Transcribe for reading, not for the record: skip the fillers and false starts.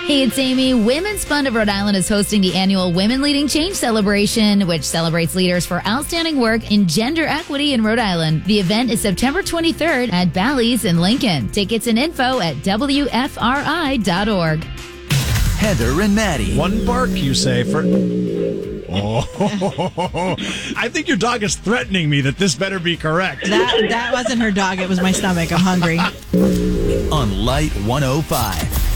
Hey, it's Amy. Women's Fund of Rhode Island is hosting the annual Women Leading Change celebration, which celebrates leaders for outstanding work in gender equity in Rhode Island. The event is September 23rd at Bally's in Lincoln. Tickets and info at WFRI.org. Heather and Maddie. One bark, you say, for... Oh, I think your dog is threatening me that this better be correct. That wasn't her dog. It was my stomach. I'm hungry. On Light 105.